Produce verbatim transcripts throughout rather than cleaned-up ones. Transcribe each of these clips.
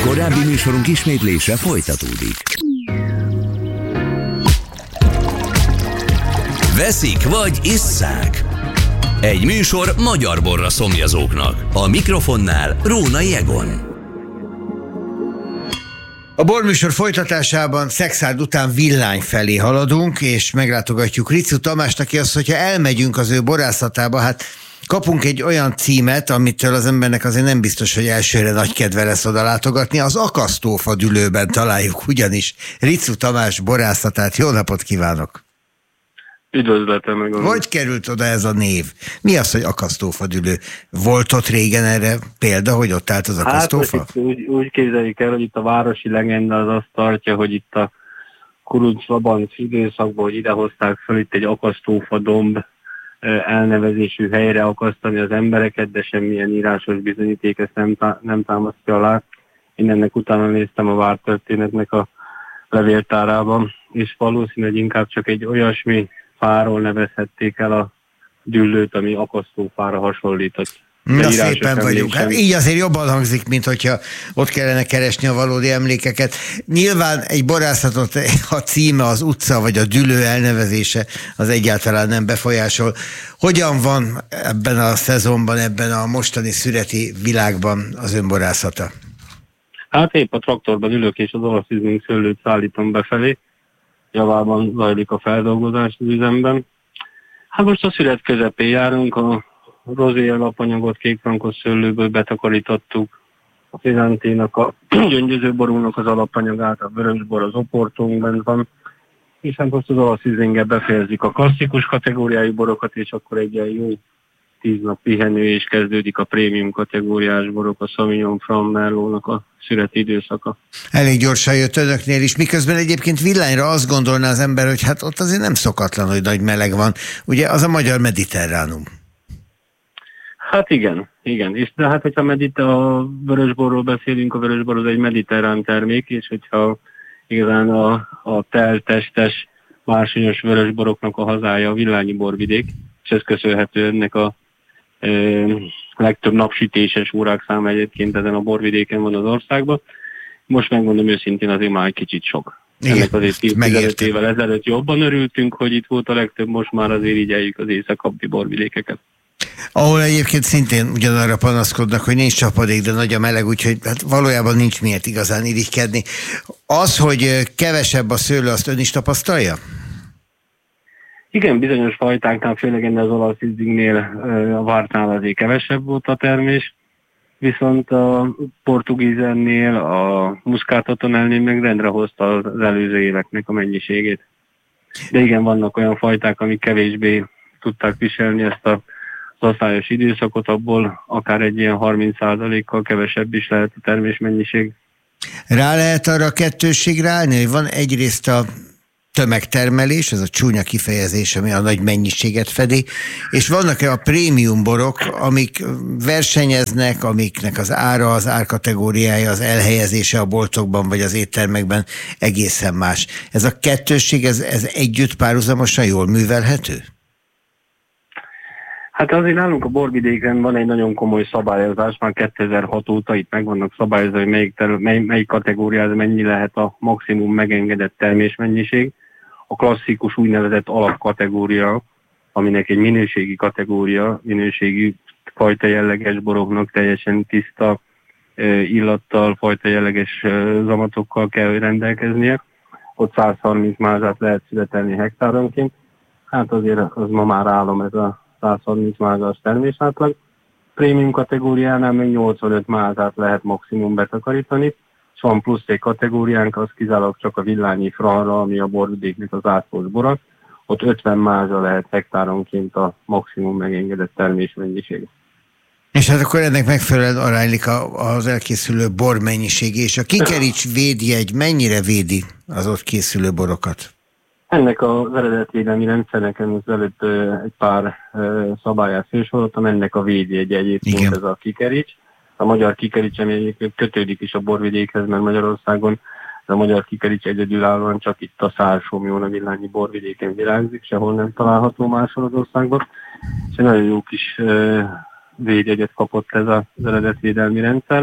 Korábbi műsorunk ismétlése folytatódik. Veszik vagy isszák? Egy műsor magyar borra szomjazóknak. A mikrofonnál Rónai Egon. A borműsor folytatásában Szekszárd után Villány felé haladunk, és meglátogatjuk Riczú Tamást, aki azt, hogyha elmegyünk az ő borászatába, hát kapunk egy olyan címet, amitől az embernek azért nem biztos, hogy elsőre nagy kedve lesz oda látogatni. Az Akasztófa Dülőben találjuk ugyanis Riczú Tamás borászatát. Jó napot kívánok! Üdvözletem meg! Hogy került oda ez a név? Mi az, hogy Akasztófa Dülő? Volt ott régen erre példa, hogy ott állt az akasztófa? Hát úgy, úgy képzeljük el, hogy itt a városi legenda az azt tartja, hogy itt a Kuruc-Labanc időszakban, hogy idehozták fel itt egy akasztófa domb elnevezésű helyre akasztani az embereket, de semmilyen írásos bizonyíték ezt nem, tá- nem támasztja alá. Én ennek utána néztem a vártörténetnek a levéltárában, és valószínű, hogy inkább csak egy olyasmi fáról nevezhették el a Düllőt, ami akasztófára hasonlított. Na, szépen vagyunk. Hát így azért jobban hangzik, mint hogyha ott kellene keresni a valódi emlékeket. Nyilván egy borászatot a címe, az utca vagy a Düllő elnevezése az egyáltalán nem befolyásol. Hogyan van ebben a szezonban, ebben a mostani szüreti világban az önborászata? Hát épp a traktorban ülök, és az olaszizmink szőlőt szállítom befelé. Javában zajlik a feldolgozás az üzemben. Hát most a szület közepén járunk, a rozé alapanyagot kékfrankos szőlőből betakarítottuk, a fizanténak, a gyöngyözőborúnak az alapanyagát, a vörösbor az oportónkban van, és hát most az olasz ízlénggel befejezik a klasszikus kategóriájú borokat, és akkor egy ilyen jó tíz nap pihenő, és kezdődik a prémium kategóriás borok, a Sauvignon Franc Merlotnak a szüreti időszaka. Elég gyorsan jött önöknél is, miközben egyébként Villányra azt gondolná az ember, hogy hát ott azért nem szokatlan, hogy nagy meleg van. Ugye az a magyar mediterránum. Hát igen, igen. És de hát, hogyha medit a vörösborról beszélünk, a vörösbor az egy mediterrán termék, és hogyha igazán a, a teltestes, bársonyos vörösboroknak a hazája a Villányi borvidék, és ez köszönhető ennek a e, legtöbb napsütéses órák száma egyébként ezen a borvidéken van az országban. Most megmondom őszintén, azért már egy kicsit sok. Igen, ennek azért tizenöt évvel ezelőtt jobban örültünk, hogy itt volt a legtöbb, most már azért igyeljük az észak-kabdi borvidékeket. Ahol egyébként szintén ugyanarra panaszkodnak, hogy nincs csapadék, de nagy a meleg, úgyhogy hát valójában nincs miért igazán irigykedni. Az, hogy kevesebb a szőlő, azt ön is tapasztalja? Igen, bizonyos fajtáknál, főleg ennél az olasz ízlingnél, a vártnál azért kevesebb volt a termés, viszont a portugízennél, a muszkátotonelnél meg rendre hozta az előző éveknek a mennyiségét. De igen, vannak olyan fajták, amik kevésbé tudták viselni ezt a az osztályos időszakot, abból akár egy ilyen harminc százalékkal kevesebb is lehet a termésmennyiség. Rá lehet arra a kettősségre állni, hogy van egyrészt a tömegtermelés, ez a csúnya kifejezés, ami a nagy mennyiséget fedi, és vannak a prémium borok, amik versenyeznek, amiknek az ára, az árkategóriája, az elhelyezése a boltokban vagy az éttermekben egészen más. Ez a kettősség, ez, ez együtt párhuzamosan jól művelhető? Hát azért nálunk a borvidéken van egy nagyon komoly szabályozás, már kétezer-hat óta itt meg vannak szabályozva, hogy melyik, terül, mely, melyik kategóriában mennyi lehet a maximum megengedett termésmennyiség. A klasszikus úgynevezett alapkategória, aminek egy minőségi kategória, minőségi fajta jelleges boroknak teljesen tiszta illattal, fajta jelleges zamatokkal kell, hogy rendelkeznie. Ott száz harminc mázsát lehet születelni hektáronként. Hát azért az ma már álom ez a száz harminc mázsás termésátlag. Prémium kategóriánál még nyolcvanöt mázsát lehet maximum betakarítani, és van plusz egy kategóriánk, az kizárólag csak a Villányi Francra, ami a borvidéknek az átlagos bora. Ott ötven mázsa lehet hektáronként a maximum megengedett termésmennyiség. És hát akkor ennek megfelelően aránylik az elkészülő bor mennyisége, és a Kikerics védjegy mennyire védi az ott készülő borokat? Ennek az eredetvédelmi rendszernek az előtt egy pár szabályát felsoroltam, ennek a védjegy egyébként. Igen. Ez a Kikerics. A magyar Kikerics, ami egyébként kötődik is a borvidékhez, mert Magyarországon a magyar Kikerics egyedülállóan csak itt a Szársomjón, a Villányi borvidéken virágzik, sehol nem található máshol az országban. És egy nagyon jó kis védjegyet kapott ez az eredetvédelmi rendszer.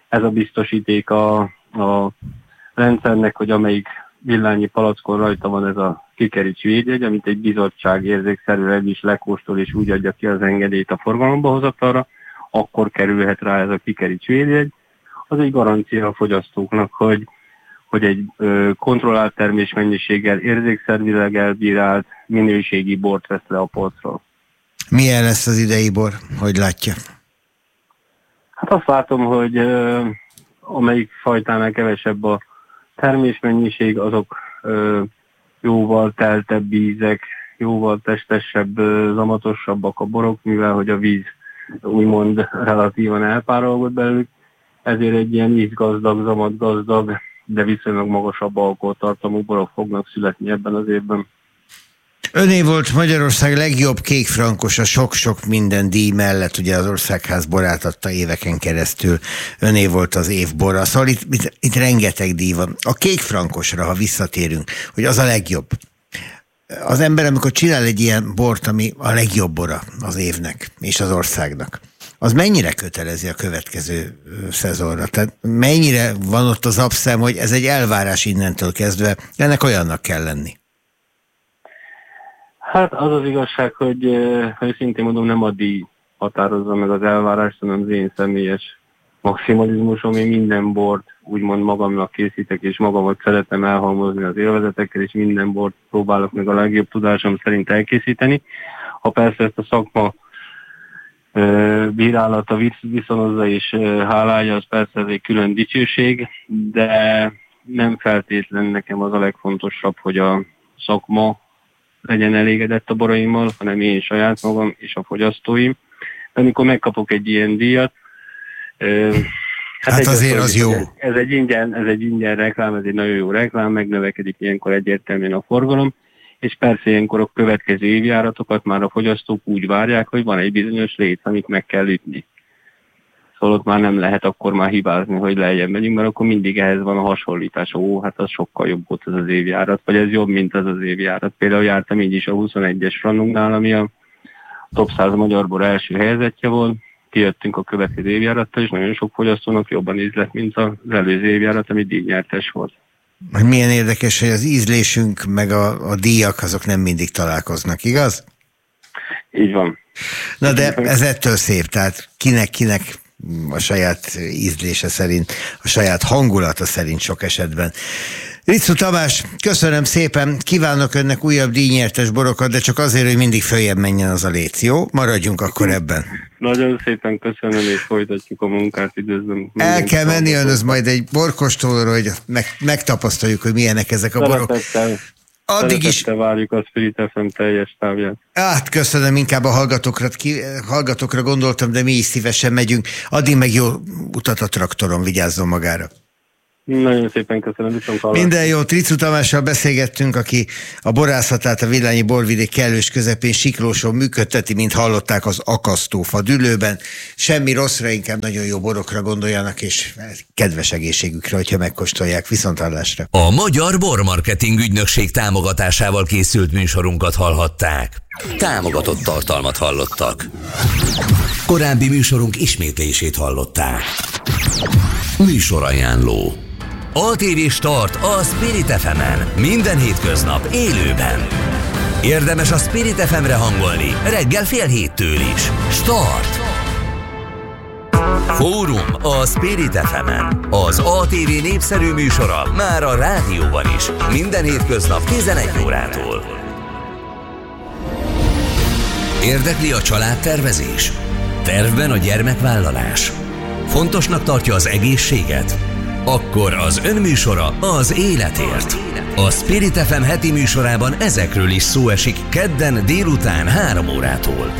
ez a biztosíték a, a rendszernek, hogy amelyik villányi palackon rajta van ez a kikeríts védjegy, amit egy bizottság érzékszerűleg is lekóstol és úgy adja ki az engedélyt a forgalomba hozatalra, akkor kerülhet rá ez a kikeríts védjegy. Az egy garancia a fogyasztóknak, hogy, hogy egy ö, kontrollált termésmennyiséggel, érzékszervileg elbírált minőségi bort vesz le a polcról. Milyen lesz az idei bor? Hogy látja? Hát azt látom, hogy ö, amelyik fajtánál kevesebb a termésmennyiség, azok ö, jóval teltebb ízek, jóval testesebb, ö, zamatosabbak a borok, mivel hogy a víz úgymond relatívan elpárolgott belőlük, ezért egy ilyen ízgazdag, zamatgazdag, de viszonylag magasabb alkoholtartalmú borok fognak születni ebben az évben. Öné volt Magyarország legjobb kékfrankos a sok-sok minden díj mellett, ugye az Országház borát adta éveken keresztül, öné volt az év bora, szóval itt, itt, itt rengeteg díj van. A kékfrankosra, ha visszatérünk, hogy az a legjobb. Az ember, amikor csinál egy ilyen bort, ami a legjobb bora az évnek és az országnak, az mennyire kötelezi a következő szezonra? Tehát mennyire van ott az abszem, hogy ez egy elvárás innentől kezdve, ennek olyannak kell lenni? Hát az az igazság, hogy őszintén mondom, nem a díj határozza meg az elvárást, hanem az én személyes maximalizmusom. Én minden bort úgymond magamnak készítek, és magamat szeretem elhalmozni az élvezetekkel, és minden bort próbálok meg a legjobb tudásom szerint elkészíteni. Ha persze ezt a szakma bírálata viszonozza és hálálja, az persze ez egy külön dicsőség, de nem feltétlen nekem az a legfontosabb, hogy a szakma legyen elégedett a boraimmal, hanem én saját magam és a fogyasztóim. De amikor megkapok egy ilyen díjat, hát, hát azért az, az jó. Ez, ez, egy ingyen, ez egy ingyen reklám, ez egy nagyon jó reklám, megnövekedik ilyenkor egyértelműen a forgalom, és persze ilyenkor a következő évjáratokat már a fogyasztók úgy várják, hogy van egy bizonyos léc, amit meg kell ütni. Szóval ott már nem lehet akkor már hibázni, hogy lejjebb megyünk, mert akkor mindig ehhez van a hasonlítás. Ó, hát az sokkal jobb volt az az évjárat, vagy ez jobb, mint az az évjárat. Például jártam így is a huszonegyes Frannunknál, ami a top száz magyar bor első helyezettje volt. Kijöttünk a következő évjárattal, és nagyon sok fogyasztónak jobban ízlett, mint az előző évjárat, ami díjnyertes volt. Milyen érdekes, hogy az ízlésünk meg a, a díjak azok nem mindig találkoznak, igaz? Így van. Na de ez ettől szép, tehát kinek-kinek a saját ízlése szerint, a saját hangulata szerint sok esetben. Ritzu Tamás, köszönöm szépen, kívánok önnek újabb díjnyertes borokat, de csak azért, hogy mindig följebb menjen az a léc, jó? Maradjunk akkor ebben. Nagyon szépen köszönöm, és folytatjuk a munkát, üdvözlöm. El kell menni önhöz majd egy borkóstolóra, hogy meg, megtapasztaljuk, hogy milyenek ezek a borok. Addig is várjuk a Spirit ef em teljes távját. Hát köszönöm, inkább a hallgatókra, ki, hallgatókra gondoltam, de mi is szívesen megyünk. Addig meg jó utat a traktoron, vigyázzon magára. Nagyon szépen köszönöm, viszont hallgatom. Minden jót, Ritzu Tamással beszélgettünk, aki a borászatát a Villányi borvidék kellős közepén Siklóson működteti, mint hallották, az akasztófa dűlőben. Semmi rosszra, inkább nagyon jó borokra gondoljanak, és kedves egészségükre, hogyha megkóstolják. Viszonthallásra. A Magyar Bormarketing Ügynökség támogatásával készült műsorunkat hallhatták. Támogatott tartalmat hallottak. Korábbi műsorunk ismétlését hallották. Műsorajánló. á té vé Start a Spirit ef emen. Minden hétköznap élőben. Érdemes a Spirit ef emre hangolni reggel fél héttől is. Start. Fórum a Spirit ef emen. Az á té vé népszerű műsora már a rádióban is. Minden hétköznap tizenegy órától. Érdekli a családtervezés? Tervben a gyermekvállalás? Fontosnak tartja az egészséget? Akkor az önműsora az életért. A Spirit ef em heti műsorában ezekről is szó esik kedden délután három órától.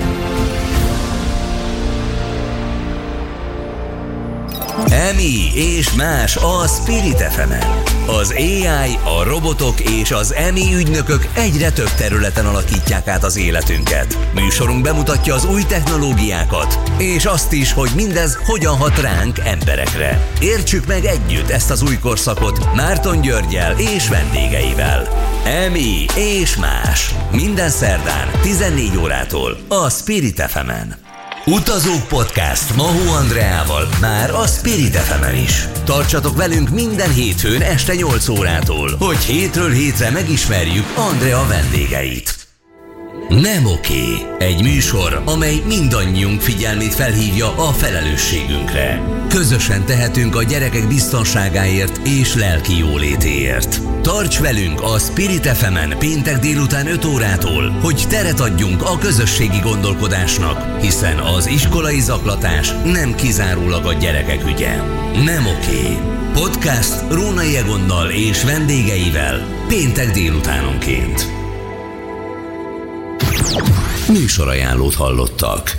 Emi és más a Spirit ef emen. Az á i, a robotok és az Emi ügynökök egyre több területen alakítják át az életünket. Műsorunk bemutatja az új technológiákat, és azt is, hogy mindez hogyan hat ránk emberekre. Értsük meg együtt ezt az új korszakot Márton Györggyel és vendégeivel. Emi és más. Minden szerdán tizennégy órától a Spirit ef emen. Utazók Podcast Mahó Andreával már a Spirit ef emen is. Tartsatok velünk minden hétfőn este nyolc órától, hogy hétről hétre megismerjük Andrea vendégeit. Nem oké. Egy műsor, amely mindannyiunk figyelmét felhívja a felelősségünkre. Közösen tehetünk a gyerekek biztonságáért és lelki jólétéért. Tarts velünk a Spirit ef emen péntek délután öt órától, hogy teret adjunk a közösségi gondolkodásnak, hiszen az iskolai zaklatás nem kizárólag a gyerekek ügye. Nem oké. Podcast Rónai Egonnal és vendégeivel péntek délutánonként. Műsorajánlót hallottak.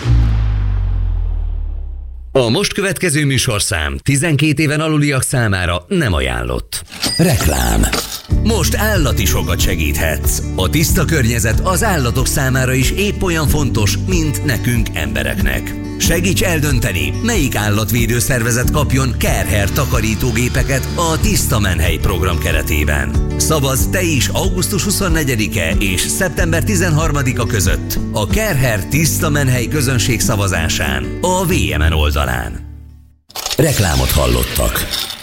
A most következő műsorszám tizenkét éven aluliak számára nem ajánlott. Reklám. Most állati sokat segíthetsz. A tiszta környezet az állatok számára is épp olyan fontos, mint nekünk embereknek. Segíts eldönteni, melyik állatvédő szervezet kapjon Care-Hair takarítógépeket a Tiszta Menhely program keretében. Szavazz te is augusztus huszonnegyedike és szeptember tizenharmadika között a Care-Hair Tiszta Menhely közönség szavazásán a vé em en oldalán. Reklámot hallottak.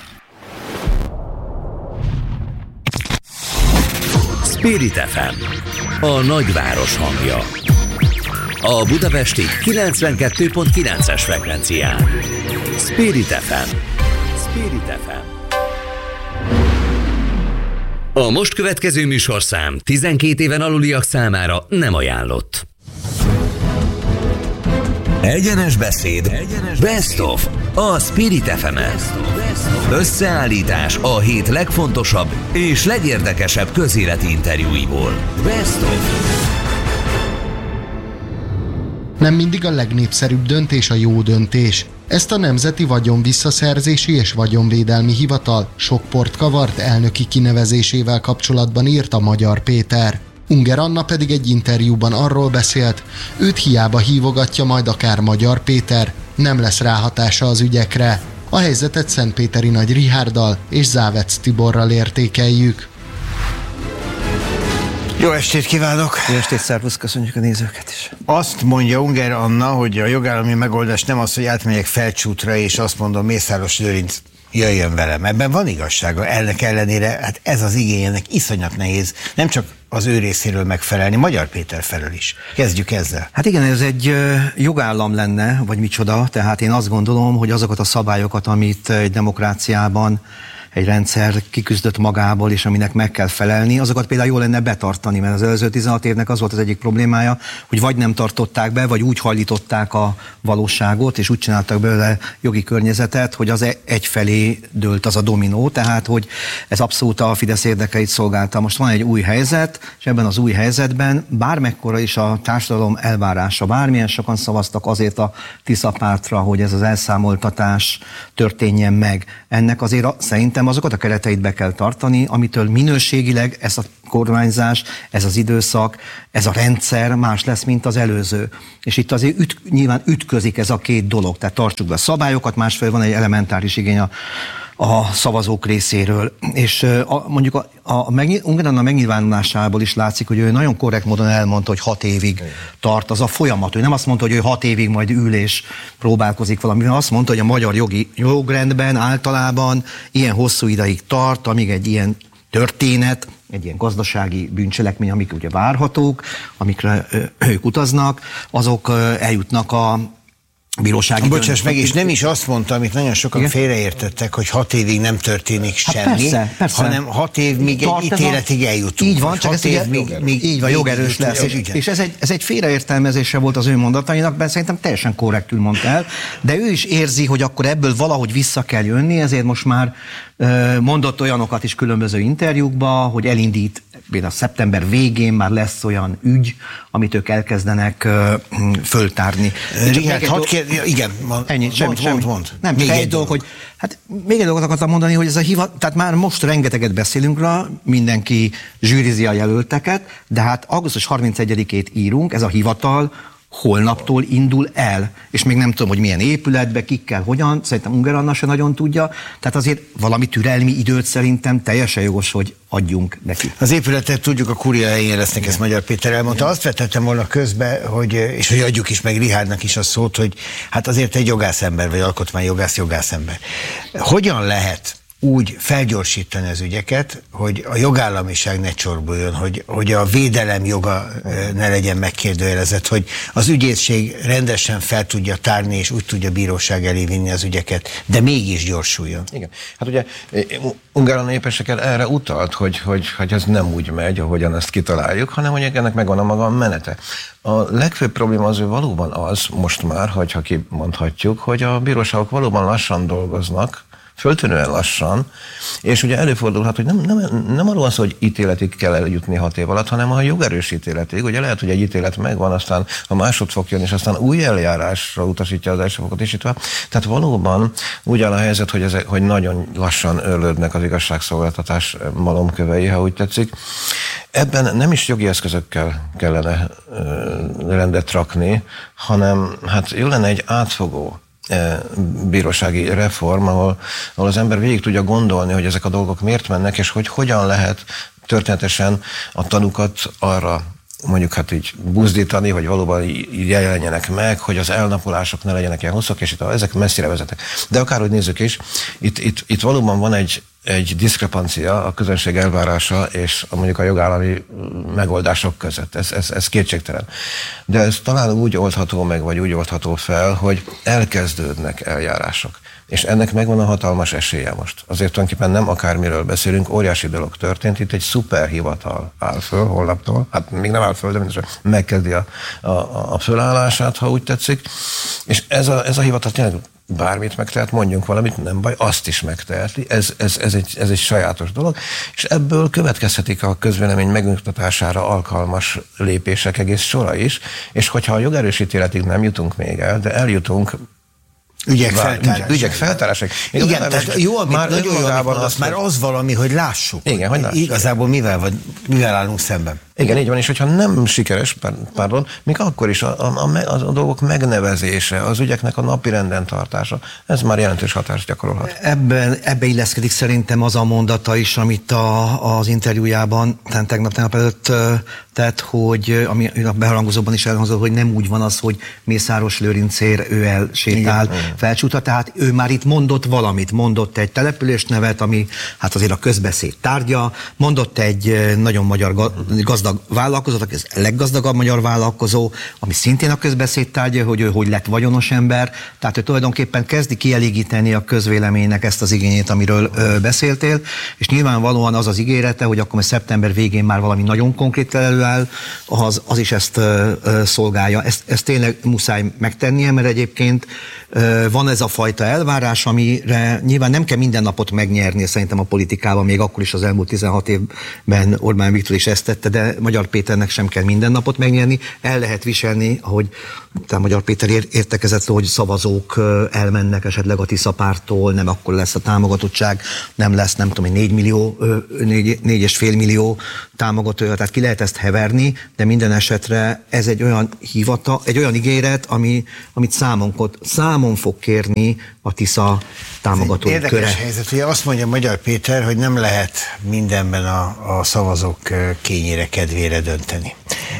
Spirit ef em, a nagyváros hangja. A budapesti kilencvenkettő pont kilences frekvencián. Spirit ef em. Spirit ef em. A most következő műsorszám tizenkét éven aluliak számára nem ajánlott. Egyenes beszéd. Egyenes Best of. A Spirit ef emen. Összeállítás a hét legfontosabb és legérdekesebb közéleti interjúiból. Best of. Nem mindig a legnépszerűbb döntés a jó döntés. Ezt a Nemzeti Vagyonvisszaszerzési és Vagyonvédelmi Hivatal sok port kavart elnöki kinevezésével kapcsolatban írt a Magyar Péter. Unger Anna pedig egy interjúban arról beszélt, őt hiába hívogatja majd akár Magyar Péter, nem lesz ráhatása az ügyekre. A helyzetet Szentpéteri Nagy Richárddal és Závec Tiborral értékeljük. Jó estét kívánok! Jó estét, szervusz, köszönjük a nézőket is. Azt mondja Unger Anna, hogy a jogállami megoldás nem az, hogy átmegyek Felcsútra, és azt mondom, Mészáros Lőrinc, jöjjön velem. Ebben van igazsága. Ennek ellenére, hát ez az igény, ennek iszonyat nehéz. Nem csak az ő részéről megfelelni, Magyar Péter felől is. Kezdjük ezzel. Hát igen, ez egy jogállam lenne, vagy micsoda, tehát én azt gondolom, hogy azokat a szabályokat, amit egy demokráciában egy rendszer kiküzdött magából, és aminek meg kell felelni, azokat például jó lenne betartani, mert az előző tizenhat évnek az volt az egyik problémája, hogy vagy nem tartották be, vagy úgy hajlították a valóságot, és úgy csináltak belőle jogi környezetet, hogy az egyfelé dőlt az a dominó, tehát hogy ez abszolút a Fidesz érdekeit szolgálta. Most van egy új helyzet, és ebben az új helyzetben bármekkora is a társadalom elvárása, bármilyen sokan szavaztak azért a Tisza pártra, hogy ez az elszámoltatás történjen meg. Ennek azért szerintem azokat a kereteit be kell tartani, amitől minőségileg ez a kormányzás, ez az időszak, ez a rendszer más lesz, mint az előző. És itt azért üt, nyilván ütközik ez a két dolog, tehát tartsuk be a szabályokat, másfél van egy elementáris igény a, a szavazók részéről. És a, mondjuk a, a Unger Anna megnyilvánulásából is látszik, hogy ő nagyon korrekt módon elmondta, hogy hat évig tart az a folyamat. Ő nem azt mondta, hogy ő hat évig majd ül és próbálkozik valamivel, azt mondta, hogy a magyar jogi jogrendben általában ilyen hosszú ideig tart, amíg egy ilyen történet, egy ilyen gazdasági bűncselekmény, amik ugye várhatók, amikre ők utaznak, azok eljutnak a bírósági... Bocsáss meg, és nem is azt mondta, amit nagyon sokan igen? félreértettek, hogy hat évig nem történik hát semmi, persze, persze. hanem hat év, míg egy ítéletig eljutunk. Így van, csak ez év, még, még, így van, jogerős lesz. És, és ez, egy, ez egy félreértelmezése volt az ő mondatainak, mert szerintem teljesen korrektül mondta el, de ő is érzi, hogy akkor ebből valahogy vissza kell jönni, ezért most már mondott olyanokat is különböző interjúkba, hogy elindít, például szeptember végén már lesz olyan ügy, amit ők elkezdenek föltárni. Richárd, hadd kér... Igen, ennyi, mond, semmi, mond, semmi. mond. Nem, csak egy, egy dolog, hogy hát még egy dolgot akartam mondani, hogy ez a hivat, tehát már most rengeteget beszélünk rá, mindenki zsűrizi a jelölteket, de hát augusztus harmincegyedikét írunk, ez a hivatal holnaptól indul el, és még nem tudom, hogy milyen épületbe, kikkel, hogyan, szerintem Ungár Anna se nagyon tudja, tehát azért valami türelmi időt szerintem teljesen jogos, hogy adjunk neki. Az épületet tudjuk, a Kúria helyén lesznek, ezt Magyar Péter elmondta. Azt vetettem volna közbe, hogy, és hogy adjuk is meg Richardnak is a szót, hogy hát azért egy jogászember, vagy alkotmányjogász jogászember. Hogyan lehet úgy felgyorsítani az ügyeket, hogy a jogállamiság ne csorbuljon, hogy, hogy a védelem joga ne legyen megkérdőjelezett, hogy az ügyészség rendesen fel tudja tárni, és úgy tudja bíróság elé vinni az ügyeket, de mégis gyorsuljon. Igen. Hát ugye Ungár Anna éppességgel erre utalt, hogy, hogy, hogy ez nem úgy megy, ahogyan ezt kitaláljuk, hanem hogy ennek megvan a maga menete. A legfőbb probléma az, hogy valóban az, most már, hogyha kimondhatjuk, hogy a bíróságok valóban lassan dolgoznak, föltűnően lassan, és ugye előfordulhat, hogy nem, nem, nem arról van szó, hogy ítéletig kell eljutni hat év alatt, hanem a jogerős ítéletig. Ugye lehet, hogy egy ítélet megvan, aztán a másodfok jön, és aztán új eljárásra utasítja az első fokot, és itt van. Tehát valóban úgy áll a helyzet, hogy, ezek, hogy nagyon lassan örlődnek az igazságszolgáltatás malomkövei, ha úgy tetszik. Ebben nem is jogi eszközökkel kellene rendet rakni, hanem hát jó lenne egy átfogó bírósági reform, ahol, ahol az ember végig tudja gondolni, hogy ezek a dolgok miért mennek, és hogy hogyan lehet történetesen a tanúkat arra mondjuk hát így buzdítani, hogy valóban így jelenjenek meg, hogy az elnapolások ne legyenek ilyen hosszak, és itt ezek messzire vezetnek. De akárhogy nézzük is, itt, itt, itt valóban van egy, egy diszkrepancia a közönség elvárása és a, mondjuk a jogállami megoldások között. Ez, ez, ez kétségtelen. De ez talán úgy oldható meg, vagy úgy oldható fel, hogy elkezdődnek eljárások. És ennek megvan a hatalmas esélye most. Azért tulajdonképpen nem akármiről beszélünk, óriási dolog történt. Itt egy szuperhivatal áll föl holnaptól, hát még nem áll föl, de mindössze megkezdi a, a, a fölállását, ha úgy tetszik. És ez a, ez a hivatal tényleg bármit megtehet, mondjunk valamit, nem baj, azt is megteheti. Ez, ez, ez, egy, ez egy sajátos dolog, és ebből következhetik a közvélemény megnyugtatására alkalmas lépések egész sora is, és hogyha a jogerősítéletig nem jutunk még el, de eljutunk Ügyek feltárása. Ügyek feltárása. Igen, tehát jó, amit már nagyon jó, amit mondasz, már az valami, hogy lássuk. Igen, hogy lássuk. Igazából mivel, vagy, mivel állunk szemben. Igen, így van, és hogyha nem sikeres, pardon, még akkor is a, a, a, a dolgok megnevezése, az ügyeknek a napirenden tartása, ez már jelentős hatást gyakorolhat. Ebben, ebbe illeszkedik szerintem az a mondata is, amit a, az interjújában tegnap, tegnap előtt tett, hogy ami a beharangozóban is elhangzott, hogy nem úgy van az, hogy Mészáros Lőrincér ő elsétál Felcsútra, tehát ő már itt mondott valamit, mondott egy településnevet, ami hát azért a közbeszéd tárgya, mondott egy nagyon magyar gazdag vállalkozót, aki az leggazdagabb magyar vállalkozó, ami szintén a közbeszéd tárgya, hogy ő hogy lett vagyonos ember, tehát ő tulajdonképpen kezdi kielégíteni a közvéleménynek ezt az igényét, amiről ö, beszéltél, és nyilvánvalóan az az ígérete, hogy akkor majd szeptember végén már valami nagyon konkrét előáll, az, az is ezt ö, ö, szolgálja. Ezt, ezt tényleg muszáj megtennie, mert egyébként ö, van ez a fajta elvárás, amire nyilván nem kell minden napot megnyerni szerintem a politikában, még akkor is az elmúlt tizenhat évben Orbán Viktor is ezt tette, de Magyar Péternek sem kell minden napot megnyerni. El lehet viselni, ahogy tehát Magyar Péter értekezett, hogy szavazók elmennek esetleg a Tisza párttól, nem akkor lesz a támogatottság, nem lesz nem tudom, négy millió, négy, négy és fél millió támogatója, tehát ki lehet ezt heverni, de minden esetre ez egy olyan hivata, egy olyan ígéret, ami, amit számon, számon fog kérni a Tisza támogató érdekes köre. Érdekes helyzet, ugye azt mondja Magyar Péter, hogy nem lehet mindenben a, a szavazók kényére, kedvére dönteni.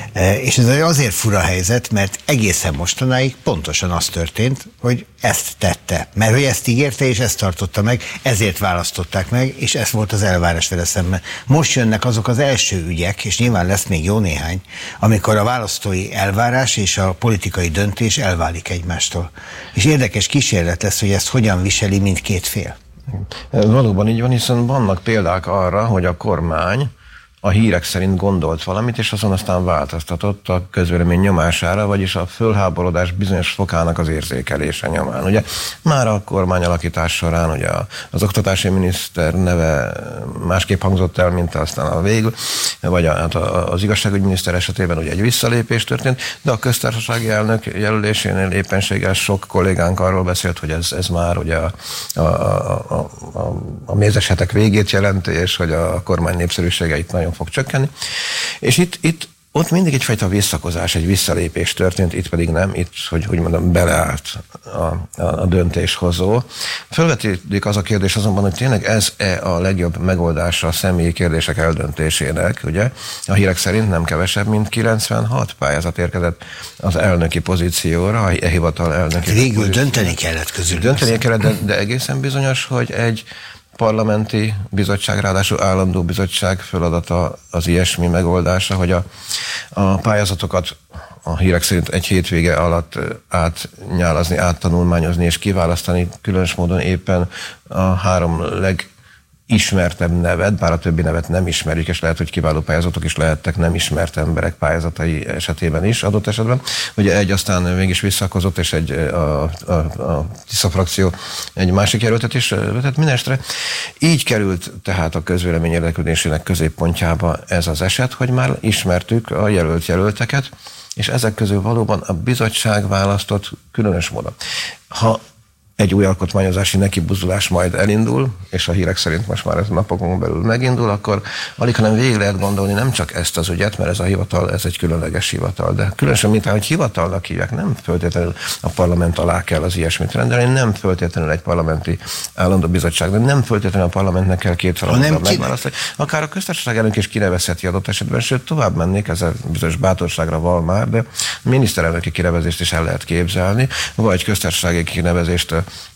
És ez azért fura helyzet, mert egészen mostanáig pontosan az történt, hogy ezt tette. Mert hogy ezt ígérte, és ezt tartotta meg, ezért választották meg, és ez volt az elvárás vele szemben. Most jönnek azok az első ügyek, és nyilván lesz még jó néhány, amikor a választói elvárás és a politikai döntés elválik egymástól. És érdekes kísérlet lesz, hogy ezt hogyan viseli mindkét fél. Valóban így van, hiszen vannak példák arra, hogy a kormány a hírek szerint gondolt valamit, és azon aztán változtatott a közvélemény nyomására, vagyis a fölháborodás bizonyos fokának az érzékelése nyomán. Ugye már a kormányalakítás során ugye az oktatási miniszter neve másképp hangzott el, mint aztán a végül, vagy a, hát az igazságügyminiszter esetében ugye egy visszalépés történt, de a köztársasági elnök jelölésénél éppenséggel sok kollégánk arról beszélt, hogy ez, ez már ugye a, a, a, a, a mézes hetek végét jelenti, és hogy a kormány népszerűsége itt nagyon fog csökkenni. És itt, itt ott mindig egyfajta visszakozás, egy visszalépés történt, itt pedig nem, itt, hogy úgy mondom, beleállt a, a, a döntéshozó. Fölvetődik az a kérdés azonban, hogy tényleg ez-e a legjobb megoldása a személyi kérdések eldöntésének, ugye? A hírek szerint nem kevesebb, mint kilencvenhat pályázat érkezett az elnöki pozícióra, a hivatal elnöki Végül pozícióra. dönteni kellett közül. Dönteni kellett, de, de egészen bizonyos, hogy egy parlamenti bizottság, ráadásul állandó bizottság feladata az ilyesmi megoldása, hogy a, a pályázatokat a hírek szerint egy hétvége alatt átnyálazni, áttanulmányozni és kiválasztani, különös módon éppen a három legismertebb nevet, bár a többi nevet nem ismerjük, és lehet, hogy kiváló pályázatok is lehettek nem ismert emberek pályázatai esetében is, adott esetben. Ugye egy aztán mégis visszakozott, és egy, a, a, a Tisza frakció egy másik jelöltet is vetett mindenestre. Így került tehát a közvélemény érdeklődésének középpontjába ez az eset, hogy már ismertük a jelölt jelölteket, és ezek közül valóban a bizottság választott különös módon. Ha egy új alkotmányozási nekibuzulás majd elindul, és a hírek szerint most már ez napokon belül megindul, akkor alig, hanem végig lehet gondolni nem csak ezt az ügyet, mert ez a hivatal, ez egy különleges hivatal, de különösen, mint ahogy hivatalnak hívják, nem feltétlenül a parlament alá kell az ilyesmit rendelni, nem feltétlenül egy parlamenti állandó bizottság, de nem feltétlenül a parlamentnek kell két feladatot megválasztani. Akár a köztársaság elnök is kinevezheti adott esetben, sőt tovább mennék, ezzel bizonyos bátorságra val már, de miniszterelnöki kinevezést is el lehet képzelni, vagy köztársasági kinevezést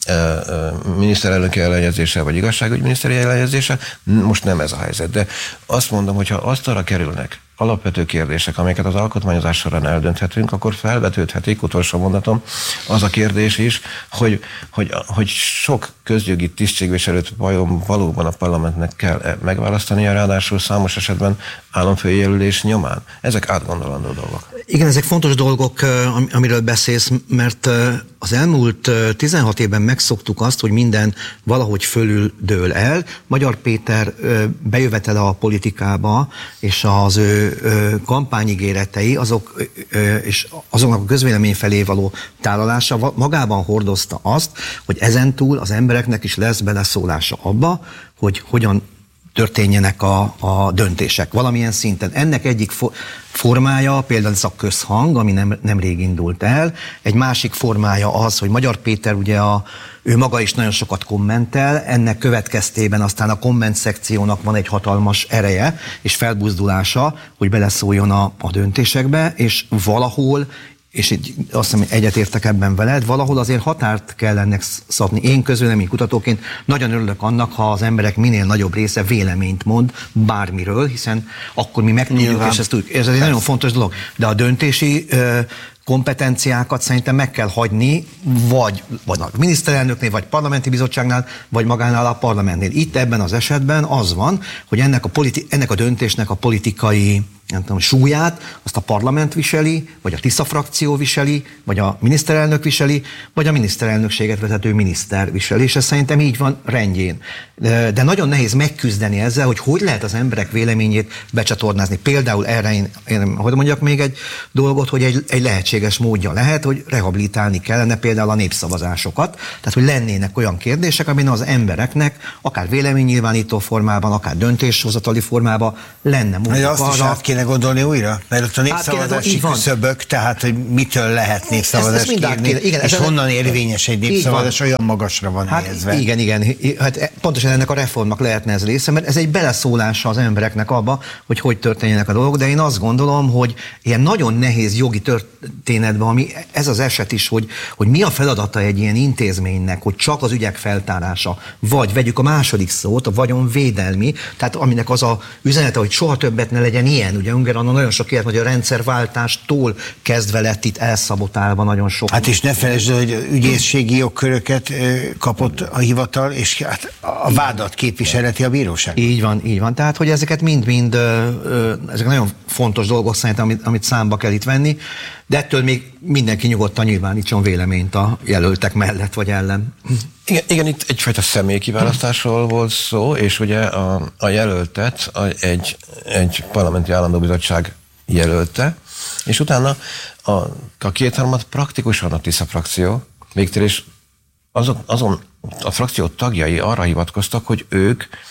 miniszterelnöki ellenjegyzéssel, vagy igazságügyminiszteri ellenjegyzéssel, most nem ez a helyzet. De azt mondom, hogyha asztalra kerülnek alapvető kérdések, amelyeket az alkotmányozás során eldönthetünk, akkor felvetődhetik, utolsó mondatom, az a kérdés is, hogy, hogy, hogy sok közjogi tisztségviselőt vajon valóban a parlamentnek kell megválasztania, ráadásul számos esetben államfői jelölés nyomán. Ezek átgondolandó dolgok. Igen, ezek fontos dolgok, amiről beszélsz, mert az elmúlt tizenhat évben megszoktuk azt, hogy minden valahogy fölül dől el. Magyar Péter bejövetele a politikába, és az ő kampányigéretei, azok, és azoknak a közvélemény felé való tálalása magában hordozta azt, hogy ezentúl az embereknek is lesz beleszólása abba, hogy hogyan történjenek a, a döntések valamilyen szinten. Ennek egyik fo- formája például ez a közhang, ami nem, nemrég indult el. Egy másik formája az, hogy Magyar Péter ugye a, ő maga is nagyon sokat kommentel, ennek következtében aztán a komment szekciónak van egy hatalmas ereje és felbuzdulása, hogy beleszóljon a, a döntésekbe, és valahol, és így azt hiszem, egyetértek ebben veled, valahol azért határt kell ennek szabni. Én közvélemény kutatóként nagyon örülök annak, ha az emberek minél nagyobb része véleményt mond bármiről, hiszen akkor mi megtudjuk, Nyilván. és ezt tudjuk. Ez egy nagyon fontos dolog. De a döntési ö, kompetenciákat szerintem meg kell hagyni, vagy, vagy a miniszterelnöknél, vagy parlamenti bizottságnál, vagy magánál a parlamentnél. Itt ebben az esetben az van, hogy ennek a, politi- ennek a döntésnek a politikai nem tudom, súlyát, azt a parlament viseli, vagy a Tisza frakció viseli, vagy a miniszterelnök viseli, vagy a miniszterelnökséget vezető miniszter viseli, és ez szerintem így van rendjén. De, de nagyon nehéz megküzdeni ezzel, hogy hogy lehet az emberek véleményét becsatornázni. Például erre én, én hogy mondjak még egy dolgot, hogy egy, egy lehetséges módja lehet, hogy rehabilitálni kellene például a népszavazásokat, tehát hogy lennének olyan kérdések, amin az embereknek akár véleménynyilvánító formában, akár döntéshozatali formában lenne módjuk arra, gondolni újra? Mert ott a népszavazási küszöbök, tehát hogy mitől lehet népszavazást kérni, igen, és honnan érvényes egy népszavazás, olyan magasra van hát helyezve. Igen, igen. Hát pontosan ennek a reformnak lehetne ez része, mert ez egy beleszólása az embereknek abba, hogy hogy történjenek a dolgok, de én azt gondolom, hogy ilyen nagyon nehéz jogi történetben, ami ez az eset is, hogy, hogy mi a feladata egy ilyen intézménynek, hogy csak az ügyek feltárása, vagy vegyük a második szót, a vagyonvédelmi, tehát aminek az a üzenete, hogy soha többet ne legyen ilyen. Ugye Ungaronon nagyon sok ilyet, hogy a rendszerváltástól kezdve lett itt elszabotálva nagyon sok. Hát és ne felejtsd, hogy ügyészségi jogköröket kapott a hivatal, és hát a vádat képviselheti a bíróság. Így van, így van. Tehát, hogy ezeket mind-mind, ezek nagyon fontos dolgok szerintem, amit, amit számba kell itt venni, de ettől még mindenki nyugodtan nyilvánítson véleményt a jelöltek mellett vagy ellen. Igen, igen, itt egyfajta személykiválasztásról volt szó, és ugye a, a jelöltet a, egy, egy parlamenti állandó bizottság jelölte, és utána a, a kétharmad praktikusan a Tisza frakció, végtérés azon, azon a frakció tagjai arra hivatkoztak, hogy ők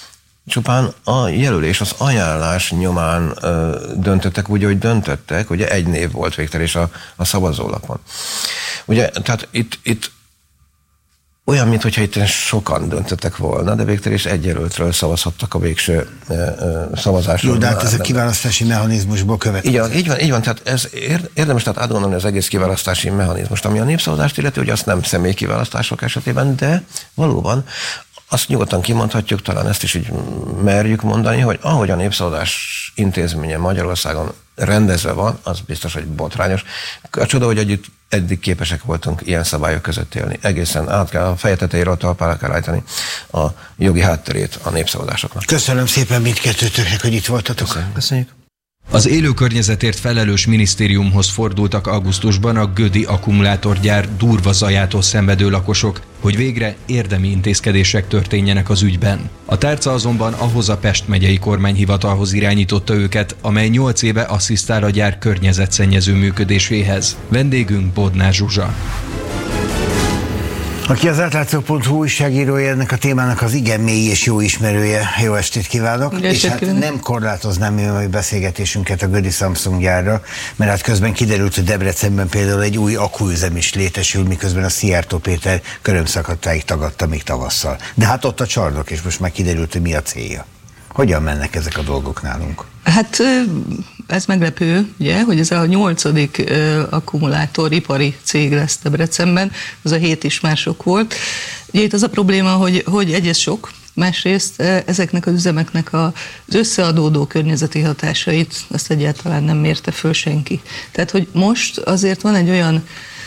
csupán a jelölés, az ajánlás nyomán ö, döntöttek úgy, hogy döntöttek, ugye egy név volt végtelés a, a szavazólapon. Ugye, tehát itt, itt olyan, mintha itt sokan döntöttek volna, de végtelés egy jelöltről szavazhattak a végső ö, ö, szavazásról. Jó, de hát ez a kiválasztási mechanizmusból következik. Így van, így van, így van, tehát ez érdemes tehát átgondolni az egész kiválasztási mechanizmust, ami a népszavazást illeti, hogy azt nem személykiválasztások esetében, de valóban azt nyugodtan kimondhatjuk, talán ezt is így merjük mondani, hogy ahogy a népszavazás intézménye Magyarországon rendezve van, az biztos, hogy botrányos. A csoda, hogy együtt eddig képesek voltunk ilyen szabályok között élni. Egészen át kell, a feje tetejéről talpára kell állítani a jogi hátterét a népszavazásoknak. Köszönöm szépen mindkettőtöknek, hogy itt voltatok. Köszönjük. Köszönjük. Az élő környezetért felelős minisztériumhoz fordultak augusztusban a gödi akkumulátorgyár durva zajától szenvedő lakosok, hogy végre érdemi intézkedések történjenek az ügyben. A tárca azonban ahhoz a Pest megyei kormányhivatalhoz irányította őket, amely nyolc éve asszisztál a gyár környezetszennyező működéséhez. Vendégünk Bodnár Zsuzsa. Aki az átlátszó pont hu újságírója, ennek a témának az igen mély és jó ismerője. Jó estét kívánok! Jó és hát kívánok. Nem korlátoznám mi a beszélgetésünket a gödi Samsung gyárra, mert hát közben kiderült, hogy Debrecenben például egy új akkuüzem is létesül, miközben a Szijjártó Péter körömszakadtáig tagadta még tavasszal. De hát ott a csarnok, és most már kiderült, hogy mi a célja. Hogyan mennek ezek a dolgok nálunk? Hát ez meglepő, ugye, hogy ez a nyolcadik uh, akkumulátoripari cég lesz Debrecenben, az a hét is mások volt. Ugye itt az a probléma, hogy, hogy egyrészt sok, másrészt ezeknek az üzemeknek az összeadódó környezeti hatásait azt egyáltalán nem mérte föl senki. Tehát, hogy most azért van egy olyan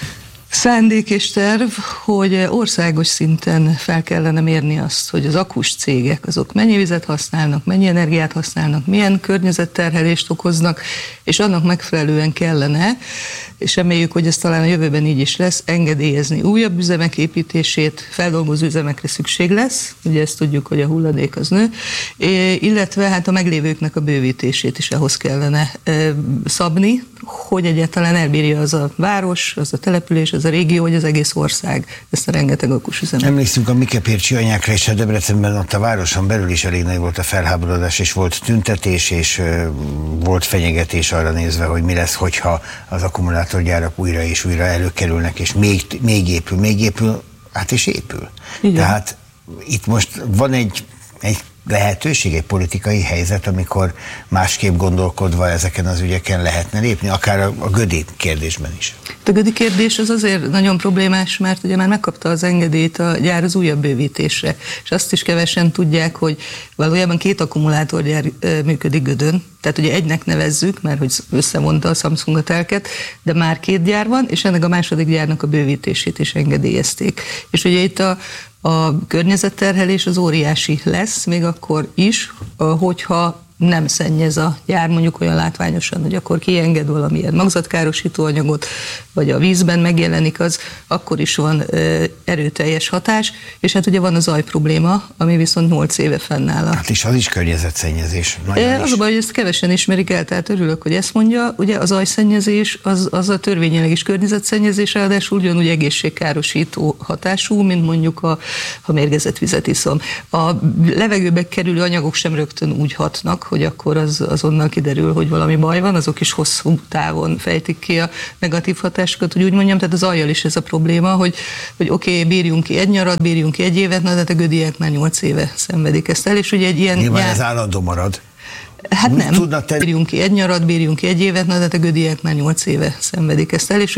szándék és terv, hogy országos szinten fel kellene mérni azt, hogy az akkus cégek azok mennyi vizet használnak, mennyi energiát használnak, milyen környezetterhelést okoznak, és annak megfelelően kellene, és reméljük, hogy ez talán a jövőben így is lesz, engedélyezni újabb üzemek építését, feldolgozó üzemekre szükség lesz, ugye ezt tudjuk, hogy a hulladék az nő, illetve hát a meglévőknek a bővítését is ahhoz kellene szabni, hogy egyáltalán elbírja az a város, az a település, az a régió, hogy az egész ország ezt a rengeteg akkusüzemet. Emlékszünk a Mikepércsi anyákra, és a Debrecenben ott a városon belül is elég nagy volt a felháborodás, és volt tüntetés, és uh, volt fenyegetés arra nézve, hogy mi lesz, hogyha az akkumulátorgyárak újra és újra előkerülnek, és még, még épül, még épül, hát is épül. Igen. Tehát itt most van egy, egy lehetőség, egy politikai helyzet, amikor másképp gondolkodva ezeken az ügyeken lehetne lépni, akár a, a gödi kérdésben is. A gödi kérdés az azért nagyon problémás, mert ugye már megkapta az engedélyt a gyár az újabb bővítésre, és azt is kevesen tudják, hogy valójában két akkumulátorgyár működik Gödön, tehát ugye egynek nevezzük, mert hogy összevonta a Samsung a telket, de már két gyár van, és ennek a második gyárnak a bővítését is engedélyezték. És ugye itt a A környezetterhelés az óriási lesz, még akkor is, hogyha nem szennyez a gyár mondjuk olyan látványosan, hogy akkor kienged valamilyen magzatkárosító anyagot, vagy a vízben megjelenik, az akkor is van ö, erőteljes hatás, és hát ugye van a zaj probléma, ami viszont nyolc éve fennáll. Hát is az is környezetszennyezés. E, az a baj, hogy ezt kevesen ismerik el, tehát örülök, hogy ezt mondja. Ugye a zajszennyezés az, az a törvényileg is környezetszennyezés, ráadásul ugyanúgy egészségkárosító hatású, mint mondjuk a, a mérgezett vizet iszom. A levegőbe kerülő anyagok sem rögtön úgy hatnak, hogy akkor az, azonnal kiderül, hogy valami baj van, azok is hosszú távon fejtik ki a negatív hatásokat, hogy úgy mondjam, tehát az ajjal is ez a probléma, hogy, hogy oké, okay, bírjunk ki egy nyarat, bírjunk ki egy évet, na de a gödiek már nyolc éve szenvedik ezt el, és ugye egy ilyen... Nyilván nyár... ez állandó marad. Hát nem, bírjunk ki egy nyarat, bírjunk ki egy évet, na de a gödiek már nyolc éve szenvedik ezt el, és